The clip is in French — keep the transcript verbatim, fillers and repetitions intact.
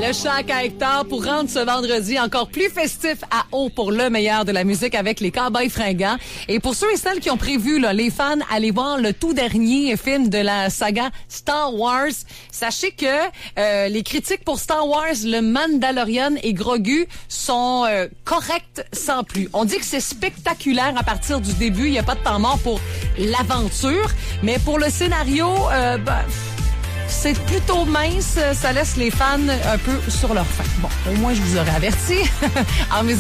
Le Shack à Hector pour rendre ce vendredi encore plus festif à eau pour le meilleur de la musique avec les Cowboys fringants. Et pour ceux et celles qui ont prévu, là, les fans, aller voir le tout dernier film de la saga Star Wars. Sachez que euh, les critiques pour Star Wars, le Mandalorian et Grogu sont euh, correctes sans plus. On dit que c'est spectaculaire à partir du début. Il n'y a pas de temps mort pour l'aventure. Mais pour le scénario, euh, ben, c'est plutôt mince. Ça laisse les fans un peu sur leur faim. Bon, au moins, je vous aurais averti. En